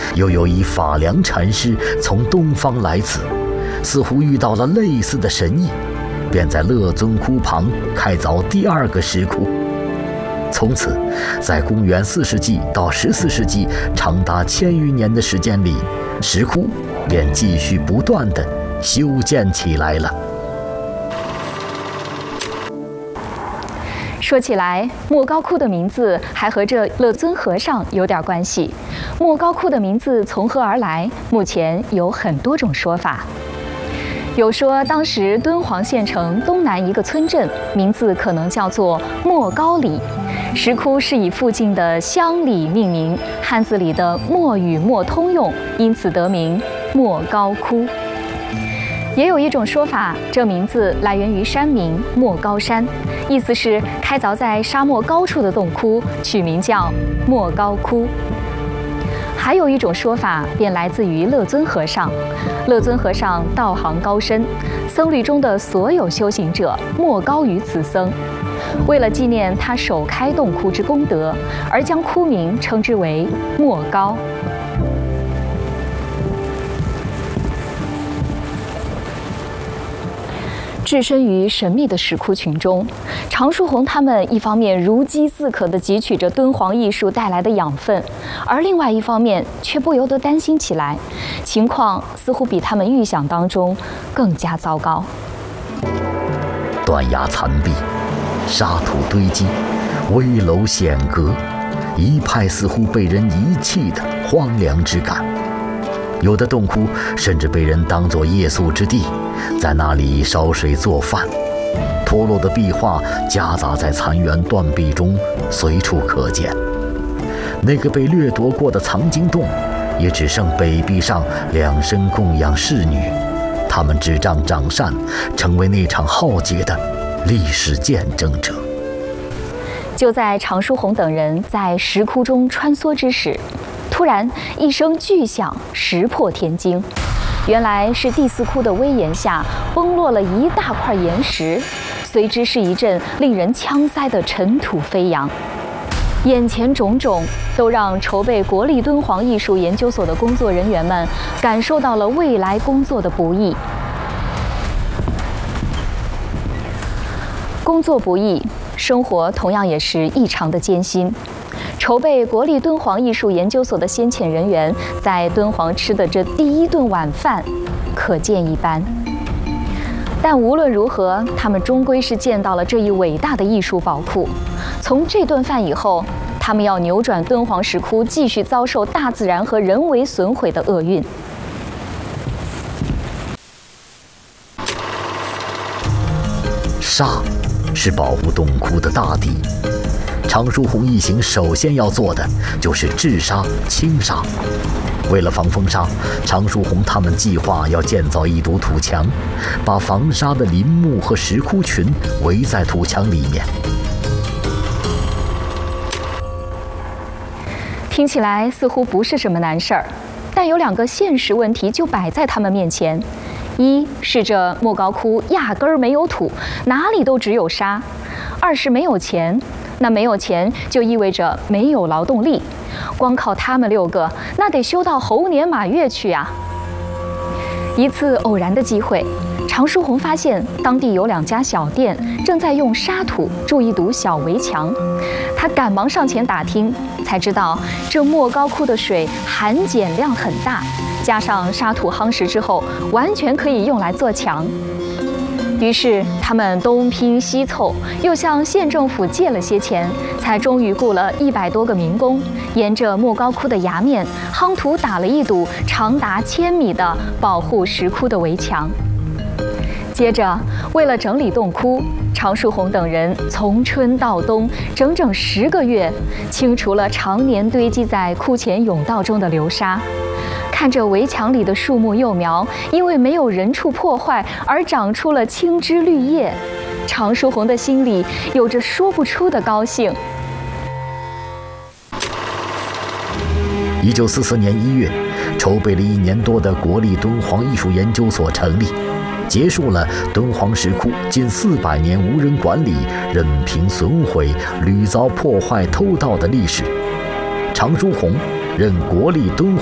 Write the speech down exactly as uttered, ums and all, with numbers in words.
又有一法良禅师从东方来此，似乎遇到了类似的神意，便在乐尊窟旁开凿第二个石窟。从此，在公元四世纪到十四世纪长达千余年的时间里，石窟便继续不断地修建起来了。 说起来，莫高窟的名字还和这乐尊和尚有点关系。莫高窟的名字从何而来？目前有很多种说法。有说当时敦煌县城东南一个村镇，名字可能叫做莫高里，石窟是以附近的乡里命名，汉字里的莫与莫通用，因此得名莫高窟。也有一种说法，这名字来源于山名莫高山，意思是开凿在沙漠高处的洞窟，取名叫莫高窟。还有一种说法便来自于乐尊和尚。乐尊和尚道行高深，僧侣中的所有修行者莫高于此僧。为了纪念他首开洞窟之功德，而将窟名称之为莫高。置身于神秘的石窟群中，常书鸿他们一方面如饥似渴地汲取着敦煌艺术带来的养分，而另外一方面却不由得担心起来，情况似乎比他们预想当中更加糟糕。 断崖残壁，沙土堆积，危楼险阁，一派似乎被人遗弃的荒凉之感。有的洞窟甚至被人当作夜宿之地，在那里烧水做饭。脱落的壁画夹杂在残垣断壁中，随处可见。那个被掠夺过的藏经洞，也只剩北壁上两身供养侍女，她们执杖掌扇，成为那场浩劫的历史见证者。 就在常书鸿等人在石窟中穿梭之时，突然一声巨响，石破天惊。原来是第四窟的威严下崩落了一大块岩石，随之是一阵令人呛腮的尘土飞扬。眼前种种都让筹备国立敦煌艺术研究所的工作人员们感受到了未来工作的不易。工作不易，生活同样也是异常的艰辛。筹备国立敦煌艺术研究所的先遣人员在敦煌吃的这第一顿晚饭，可见一斑。但无论如何，他们终归是见到了这一伟大的艺术宝库。从这顿饭以后，他们要扭转敦煌石窟继续遭受大自然和人为损毁的厄运。 沙是保护洞窟的大敌。常书鸿一行首先要做的就是治沙清沙。为了防风沙，常书鸿他们计划要建造一堵土墙，把防沙的林木和石窟群围在土墙里面。 听起来似乎不是什么难事儿，但有两个现实问题就摆在他们面前：一是这莫高窟压根儿没有土，哪里都只有沙；二是没有钱。那没有钱就意味着没有劳动力，光靠他们六个，那得修到猴年马月去啊！一次偶然的机会，常书鸿发现当地有两家小店正在用沙土筑一堵小围墙，他赶忙上前打听，才知道这莫高窟的水含碱量很大，加上沙土夯实之后，完全可以用来做墙。于是他们东拼西凑，又向县政府借了些钱，才终于雇了一百多个民工，沿着莫高窟的崖面夯土打了一堵长达千米的保护石窟的围墙。接着，为了整理洞窟，常书鸿等人从春到冬整整十个月，清除了常年堆积在窟前甬道中的流沙。看着围墙里的树木幼苗，因为没有人畜破坏而长出了青枝绿叶，常书鸿的心里有着说不出的高兴。 一九四四年一月，筹备了一年多的国立敦煌艺术研究所成立，结束了敦煌石窟近四百年无人管理、任凭损毁、屡遭破坏、偷盗的历史。常书鸿任国立敦煌